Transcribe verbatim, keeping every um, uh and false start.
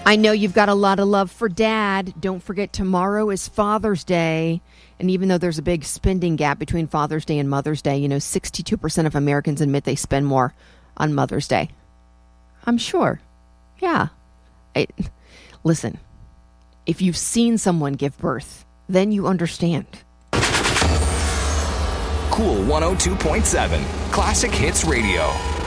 I know you've got a lot of love for Dad. Don't forget tomorrow is Father's Day. And even though there's a big spending gap between Father's Day and Mother's Day, you know, sixty-two percent of Americans admit they spend more on Mother's Day. I'm sure. Yeah. I, listen, if you've seen someone give birth, then you understand. Cool one oh two point seven, Classic Hits Radio.